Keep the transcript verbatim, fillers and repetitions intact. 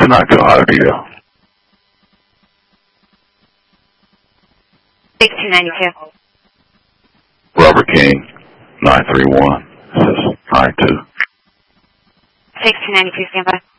tonight, so how do you? sixteen ninety-two. Robert King, nine three one, says nine two. sixteen ninety-two, standby.